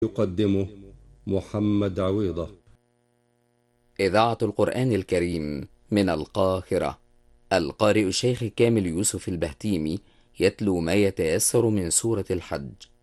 يقدمه محمد عويضة. إذاعة القرآن الكريم من القاهرة. القارئ الشيخ كامل يوسف البهتيمي يتلو ما يتيسر من سورة الحج.